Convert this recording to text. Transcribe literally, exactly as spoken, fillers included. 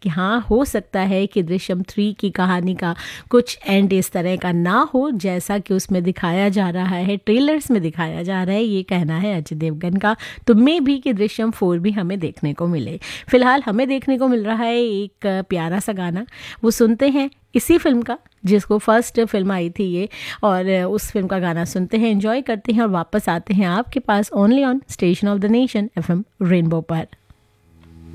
कि हाँ, हो सकता है कि दृश्यम थ्री की कहानी का कुछ एंड इस तरह का ना हो जैसा कि उसमें दिखाया जा रहा है, ट्रेलर्स में दिखाया जा रहा है, ये कहना है अजय देवगन का। तो मे भी कि दृश्यम फोर भी हमें देखने को मिले। फिलहाल हमें देखने को मिल रहा है एक प्यारा सा गाना, वो सुनते हैं इसी फिल्म का, जिसको फर्स्ट फिल्म आई थी ये, और उस फिल्म का गाना सुनते हैं, एंजॉय करते हैं और वापस आते हैं आपके पास only on station of the nation FM rainbow पर।